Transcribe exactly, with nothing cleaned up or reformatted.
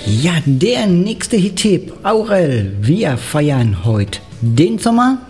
Ja, der nächste Hit-Tipp. Aurel, wir feiern heute den Sommer